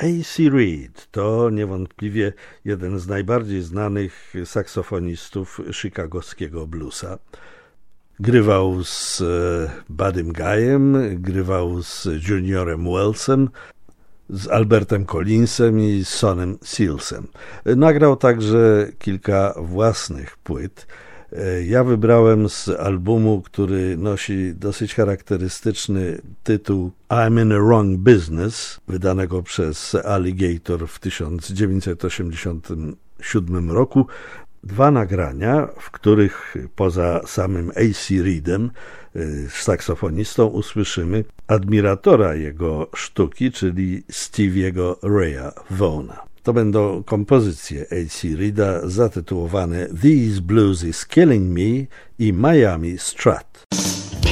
A.C. Reed to niewątpliwie jeden z najbardziej znanych saksofonistów chicagowskiego bluesa. Grywał z Buddym Guyem, grywał z Juniorem Wellsem, z Albertem Collinsem i Sonem Sealsem. Nagrał także kilka własnych płyt. Ja wybrałem z albumu, który nosi dosyć charakterystyczny tytuł I'm in a Wrong Business, wydanego przez Alligator w 1987 roku, dwa nagrania, w których poza samym A.C. Reedem, saksofonistą, usłyszymy admiratora jego sztuki, czyli Stevie'ego Raya Vaughna. To będą kompozycje A.C. Reeda zatytułowane These Blues is Killing Me i Miami Strut.